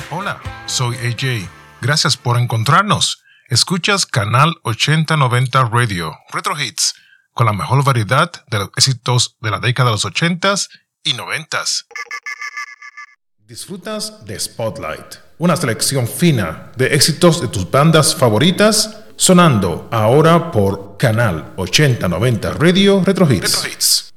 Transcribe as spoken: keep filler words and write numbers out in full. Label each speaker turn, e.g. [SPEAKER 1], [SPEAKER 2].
[SPEAKER 1] Hola, soy A J. Gracias por encontrarnos. Escuchas Canal ochenta noventa Radio, Retro Hits, con la mejor variedad de los éxitos de la década de los ochentas y noventas. Disfrutas de Spotlight, una selección fina de éxitos de tus bandas favoritas, sonando ahora por Canal ochenta noventa Radio, Retro Hits. Retro Hits.